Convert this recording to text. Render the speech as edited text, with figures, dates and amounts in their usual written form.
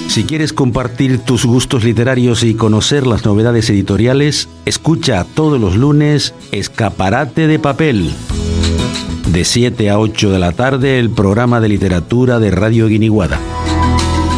Si quieres compartir tus gustos literarios y conocer las novedades editoriales, escucha todos los lunes Escaparate de Papel. De 7 a 8 de la tarde, el programa de literatura de Radio Guiniguada.